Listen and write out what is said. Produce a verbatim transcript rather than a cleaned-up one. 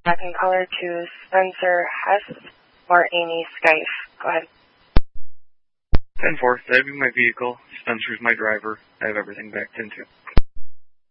Second caller to Spencer Hess or Amy Skyfe. Go ahead. ten four, that'd be my vehicle. Spencer's my driver. I have everything backed into.